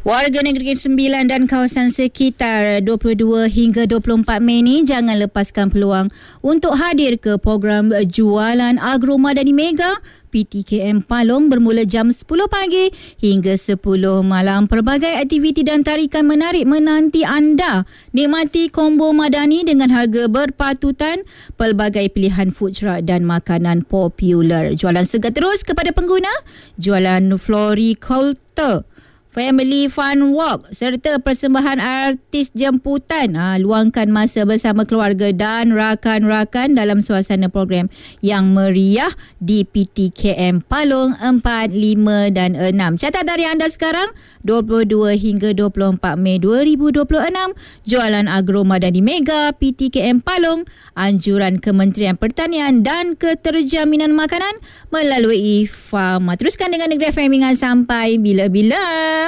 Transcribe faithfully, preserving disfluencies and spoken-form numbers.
Warga Negeri Sembilan dan kawasan sekitar dua puluh dua hingga dua puluh empat Mei ni jangan lepaskan peluang untuk hadir ke program jualan Agro Madani Mega P T K M Palong bermula jam sepuluh pagi hingga sepuluh malam. Pelbagai aktiviti dan tarikan menarik menanti anda. Nikmati kombo Madani dengan harga berpatutan, pelbagai pilihan food truck dan makanan popular. Jualan segar terus kepada pengguna, jualan floriculture, Family Fun Walk serta persembahan artis jemputan. Ha, luangkan masa bersama keluarga dan rakan-rakan dalam suasana program yang meriah di P T K M Palong empat, lima dan enam. Catat dari anda sekarang, dua puluh dua hingga dua puluh empat Mei dua ribu dua puluh enam, Jualan Agro Madani Mega P T K M Palong, anjuran Kementerian Pertanian dan Keterjaminan Makanan melalui F A M A. Teruskan dengan Negeri F M sampai bila-bila.